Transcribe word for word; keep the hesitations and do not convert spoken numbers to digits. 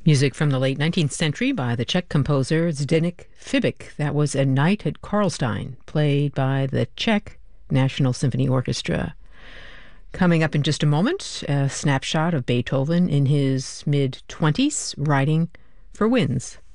Music from the late nineteenth century by the Czech composer Zdeněk Fibik. That was A Night at Karlstein, played by the Czech National Symphony Orchestra. Coming up in just a moment, a snapshot of Beethoven in his mid-twenties, writing for winds.